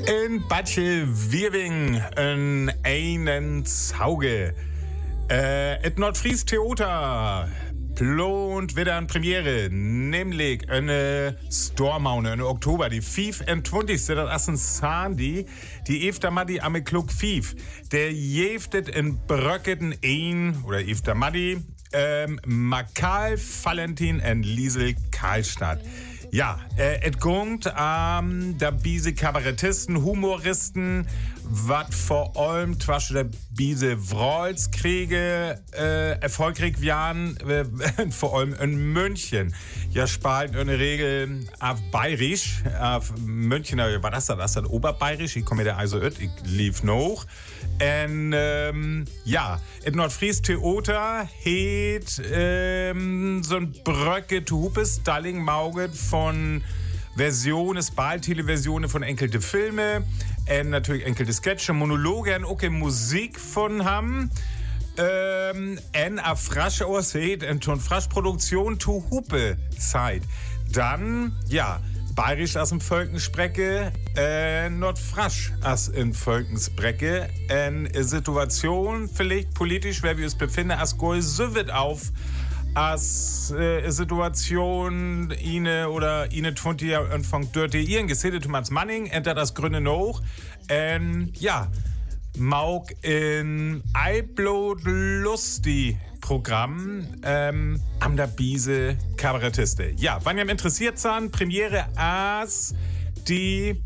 In Badje Wirwing in einen Zauge. Et Nordfries Theater plant wieder eine Premiere, nämlich eine Stormaune in Oktober, die 25. Das ist ein Sandy, die Efter Maddi am Klug 5. Der jeftet in Bröcketen ein, oder Efter Maddi, Makal Valentin und Liesel Karlstadt. Ja, et gungt da biese Kabarettisten, Humoristen, wat vor allem twasche der biese Wrolskriege erfolgreich waren, vor allem in München. Ja, spalt in der Regel auf Bayerisch, auf München, was das da? Das ist dann Oberbayerisch, ich komme da also ich lief noch. Und ja, in Nordfries Theater het so ein Bröcke Hupes Stalling Mauget von Versionen, Ball-Televersionen von enkelte Filme, und natürlich enkelte Sketche, Monologe und auch Musik von ham. En a frasch aussieht, en ton frasch Produktion to Hupe Zeit. Dann, ja, Bayerisch as im Völkensprecke, Nordfrasch as in Völkensbrecke. En Situation, vielleicht politisch, wer wir es befinden, as goi so wird auf, as Situation, ine 20 Anfang dörte ihren gesedet Thomas Manning, enter das Grüne noch. Ja, Mauk in Eiblot Lusti Programm am der Biese Kabarettiste. Ja, wenn ihr interessiert seid, Premiere as die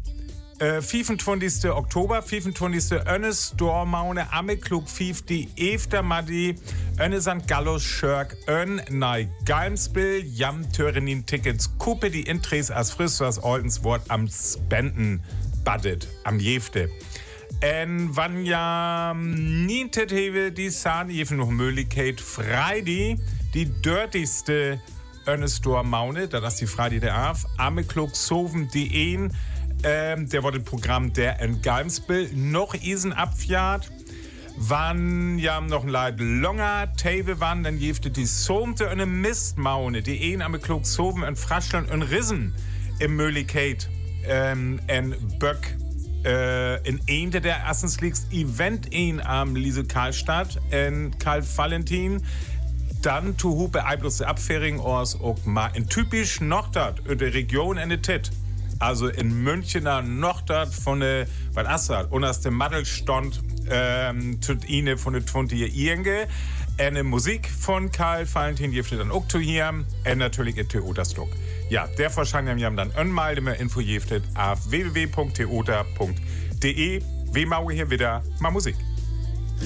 25. Oktober, 25. Önne Stormaune am Klug 5, die Efter Maddi, Önne St. Gallo Schörk, Ön Nei Galmsbill, Jam Törenin Tickets, Kuppe die Intres as frisch as Oldens Wort am Spenden Budget, am Jefte. En wann ja niente hewe die Sahne jefen noch Möglichkeit Freitag die dirtigste Önnestor-Maune, da das die Freitag der Af, Ameklug Soven die ein, der wurde Programm der in Galmsbill noch isen abfjahrt. Wann ja noch ein Leid longer Tave wann, dann jefte die Somte eine Mistmaune, die ein Ameklug Soven und Fraschland und Rissen im Möglichkeit en Böck in een der erstens liegst Event in am Liesel Karlstadt in Karl Valentin dann to Hupe Eiblus der Abfähring aus auch mal in typisch Nordstadt in der Region in der Tit also in Münchener Nordstadt von der was Assad und aus dem Maddelstand tut ihnen von der 20 Irge eine Musik von Karl Valentin die dann auch zu hier und natürlich in Theaterstock. Ja, der wahrscheinlich haben dann einmal mehr Info jeftet auf www.theater.de. Wir machen hier wieder mal Musik.